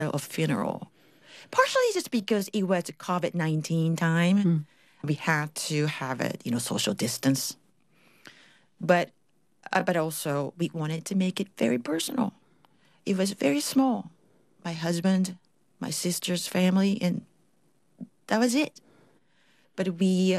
of funeral. Partially just because it was a COVID-19 time. We had to have it, social distance. But also we wanted to make it very personal. It was very small. My husband, my sister's family, and that was it. But we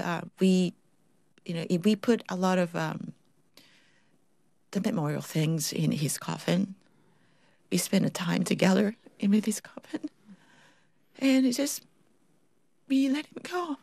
put a lot of the memorial things in his coffin. We spent a time together in his coffin. And we let him go.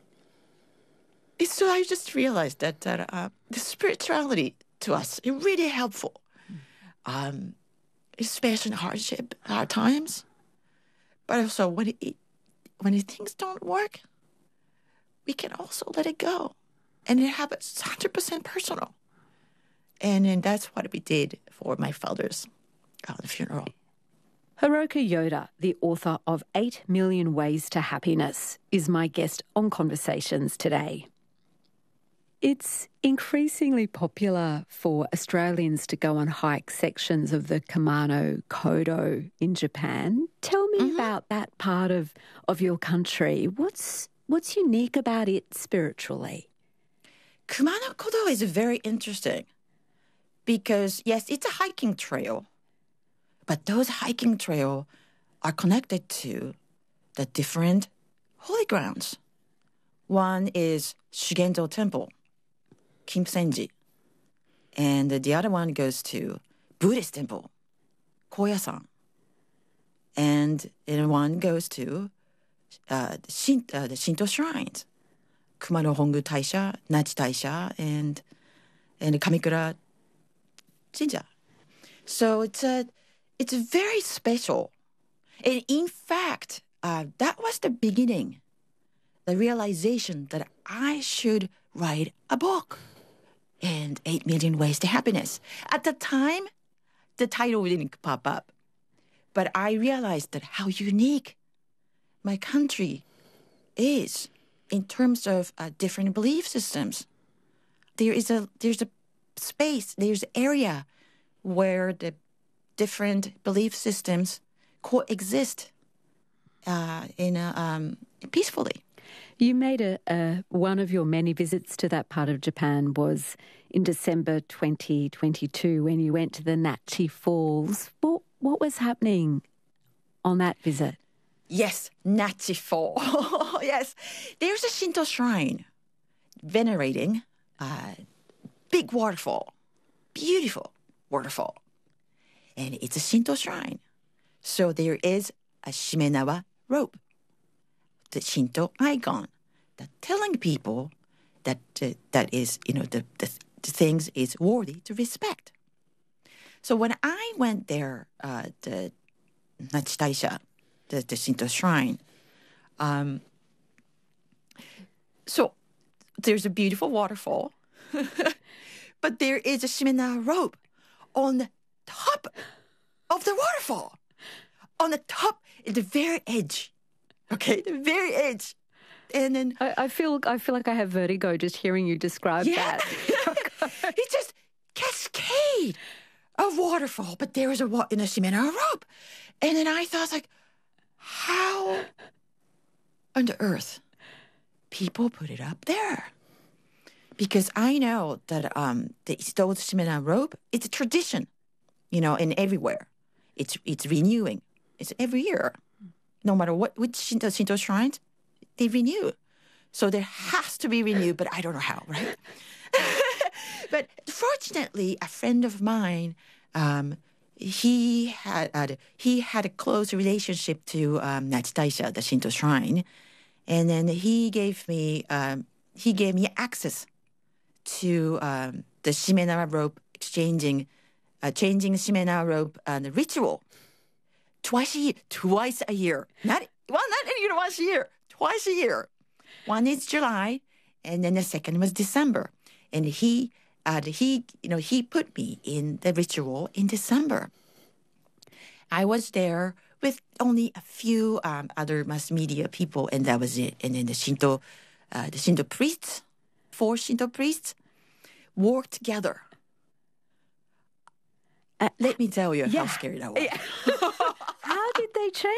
So I just realized that the spirituality to us is really helpful, especially in hard times. But also when things don't work, we can also let it go. And it happens 100% personal. And then that's what we did for my father's funeral. Hiroka Yoda, the author of 8 Million Ways to Happiness, is my guest on Conversations today. It's increasingly popular for Australians to go and hike sections of the Kumano Kodo in Japan. Tell me about that part of your country. What's unique about it spiritually? Kumano Kodo is very interesting because, yes, it's a hiking trail. But those hiking trails are connected to the different holy grounds. One is Shugenzo Temple, Kimsenji. And the other one goes to Buddhist temple, Koyasan. And one goes to the Shinto shrines, Kumano Hongu Taisha, Nachi Taisha, and Kamikura Jinja. So it's very special. And in fact, that was the beginning, the realization that I should write a book, and 8 Million Ways to Happiness. At the time, the title didn't pop up. But I realized that how unique my country is in terms of different belief systems. There's a space, there's an area where the different belief systems coexist peacefully. You made one of your many visits to that part of Japan was in December 2022 when you went to the Nachi Falls. What was happening on that visit? Yes, Nachi Fall. Yes, there's a Shinto shrine venerating a big waterfall, beautiful waterfall. And it's a Shinto shrine. So there is a Shimenawa rope, the Shinto icon, that telling people that that is, the things is worthy to respect. So when I went there, the Nachi Taisha, the Shinto shrine, so there's a beautiful waterfall, but there is a Shimenawa rope on the top of the waterfall, on the top, at the very edge. Okay, the very edge. And then I feel like I have vertigo just hearing you describe that. It's just cascade of waterfall, but there was a Shimenawa rope. And then I thought, like, how on the earth people put it up there? Because I know that those Shimenawa rope, it's a tradition, in everywhere. It's renewing. It's every year. No matter which Shinto shrines, they renew. So there has to be renewed, but I don't know how, right? But fortunately, a friend of mine, he had a close relationship to Nachi Taisha, the Shinto shrine, and then he gave me access to the Shimenawa rope changing Shimenawa rope ritual. Twice a year. Not even once a year. Twice a year. One is July, and then the second was December. And he put me in the ritual in December. I was there with only a few other mass media people, and that was it. And then the Shinto priests, 4 Shinto priests, worked together. Let me tell you how scary that was. How did did they change?